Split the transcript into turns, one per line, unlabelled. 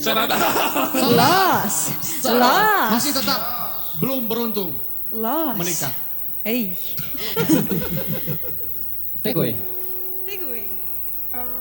Los.
Masih tetap belum beruntung
Los.
menikah.
Hey.
Tegoy.